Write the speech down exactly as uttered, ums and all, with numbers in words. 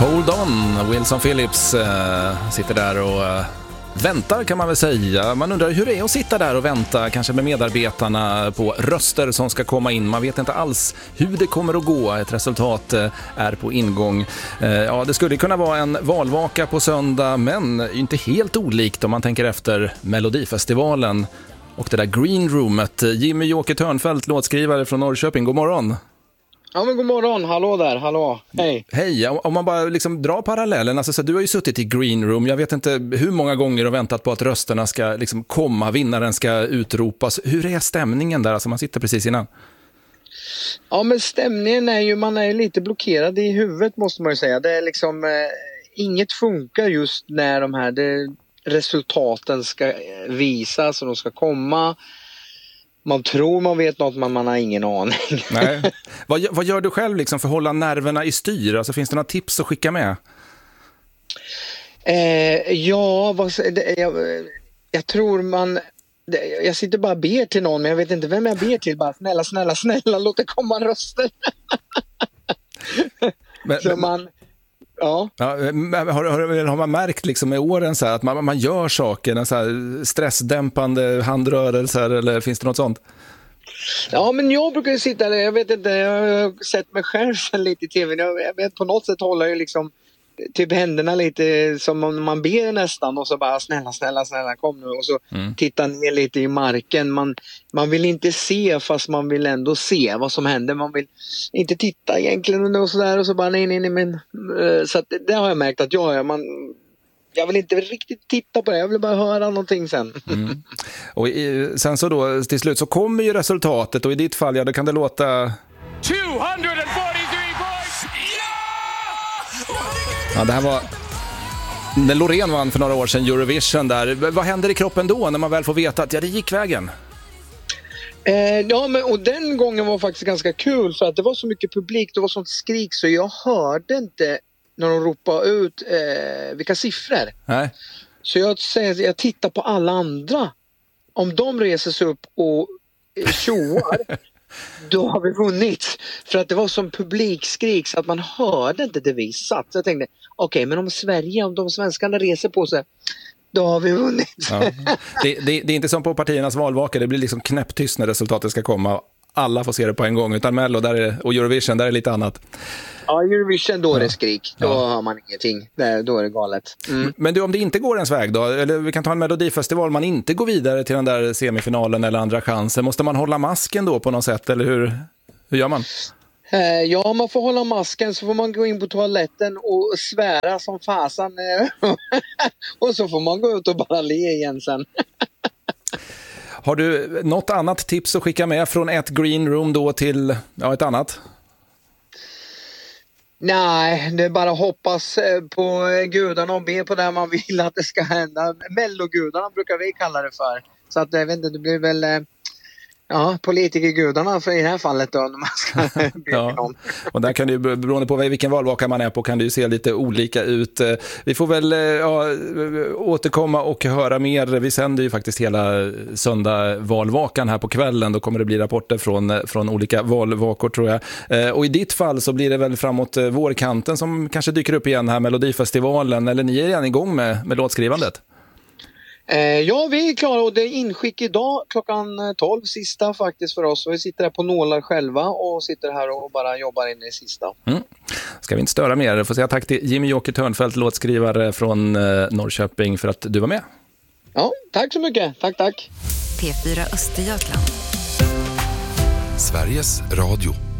Hold on, Wilson Phillips äh, sitter där och äh, väntar kan man väl säga. Man undrar hur det är att sitta där och vänta, kanske med medarbetarna på röster som ska komma in. Man vet inte alls hur det kommer att gå. Ett resultat äh, är på ingång. Äh, ja, det skulle kunna vara en valvaka på söndag, men inte helt olikt om man tänker efter Melodifestivalen och det där Green Roomet. Jimmy Joker Törnfeldt, låtskrivare från Norrköping. God morgon. Ja, men god morgon, hallå där, hallå, hej. Hej, om man bara liksom drar parallellen, alltså, så du har ju suttit i Green Room, jag vet inte hur många gånger och väntat på att rösterna ska liksom komma, vinnaren ska utropas. Hur är stämningen där, alltså man sitter precis innan? Ja, men stämningen är ju, man är lite blockerad i huvudet måste man ju säga. Det är liksom, eh, inget funkar just när de här det, resultaten ska visas och de ska komma. Man tror man vet något, men man har ingen aning. Nej. Vad, vad gör du själv liksom för att hålla nerverna i styr? Alltså, finns det några tips att skicka med? Eh, ja, vad, det, jag, jag tror man... Det, jag sitter bara och ber till någon, men jag vet inte vem jag ber till. Bara snälla, snälla, snälla, låt det komma röster. men, Så man... Ja. Ja, har, har, har man märkt liksom med åren så här att man, man gör saker, så här stressdämpande handrörelser, eller finns det något sånt? Ja, men jag brukar ju sitta där, jag vet inte, jag har sett mig själv lite i tv, jag vet på något sätt håller jag liksom typ händerna lite som om man ber nästan och så bara snälla, snälla, snälla kom nu och så mm. titta ner lite i marken. Man, man vill inte se fast man vill ändå se vad som händer. Man vill inte titta egentligen och sådär och så bara nej, nej, nej men så att det har jag märkt att jag är, man jag vill inte riktigt titta på det, jag vill bara höra någonting sen. Mm. Och i, sen så då till slut så kommer ju resultatet och i ditt fall, ja, då kan det låta tvåhundrafyrtiotre points! Ja, det här var när Loreen vann för några år sedan Eurovision där. Vad händer i kroppen då när man väl får veta att ja, det gick vägen? Eh, ja, men och den gången var faktiskt ganska kul för att det var så mycket publik, det var sånt skrik så jag hörde inte när de ropade ut eh, vilka siffror. Nej. Så jag, jag tittar på alla andra. Om de reser sig upp och tjoar då har vi vunnit. För att det var som publikskrik så att man hörde inte det vi satt. Så jag tänkte, okej, okay, men om Sverige, om de svenskarna reser på sig, då har vi vunnit. Ja. Det, det, det är inte som på partiernas valvaka, det blir liksom knäpptyst när resultatet ska komma. Alla får se det på en gång, utan Mello där är, och Eurovision, där är lite annat. Ja, Eurovision, då är det skrik. Då ja. Har man ingenting. Där, då är det galet. Mm. Men du, om det inte går ens väg då, eller vi kan ta en Melodifestival, man inte går vidare till den där semifinalen eller andra chansen, måste man hålla masken då på något sätt, eller hur, hur gör man? Eh, ja, man får hålla masken, så får man gå in på toaletten och svära som fasan. Och så får man gå ut och bara le igen sen. Har du något annat tips att skicka med från ett Green Room då till ja, ett annat? Nej, det är bara hoppas på gudarna och be på det man vill att det ska hända. Mellogudarna brukar vi kalla det för. Så att jag vet inte, det blir väl ja, politikergudarna för i det här fallet då. När man ska be ja. Någon. Och där kan det ju, beroende på vilken valvaka man är på, kan det ju se lite olika ut. Vi får väl ja, återkomma och höra mer. Vi sänder ju faktiskt hela söndag valvakan här på kvällen. Då kommer det bli rapporter från, från olika valvakor tror jag. Och i ditt fall så blir det väl framåt vårkanten som kanske dyker upp igen här, Melodifestivalen. Eller ni är redan igång med, med låtskrivandet? Eh, ja, vi är klara och det är inskick idag klockan tolv, sista faktiskt för oss. Och vi sitter här på nålar själva och sitter här och bara jobbar in i det sista. Mm. Ska vi inte störa mer? Får säga tack till Jimmy Joker Törnfeldt, låtskrivare från eh, Norrköping, för att du var med. Ja, tack så mycket. Tack, tack. P fyra Östergötland. Sveriges Radio.